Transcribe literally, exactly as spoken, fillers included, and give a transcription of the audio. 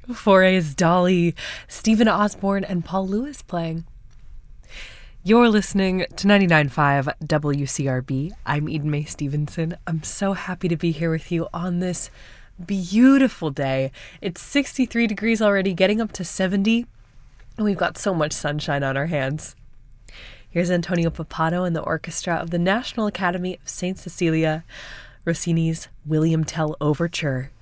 Foray's Dolly, Stephen Osborne, and Paul Lewis playing. You're listening to ninety-nine point five W C R B. I'm Eden Mae Stevenson. I'm so happy to be here with you on this beautiful day. It's sixty-three degrees already, getting up to seventy, and we've got so much sunshine on our hands. Here's Antonio Papato and the orchestra of the National Academy of Saint Cecilia, Rossini's William Tell Overture.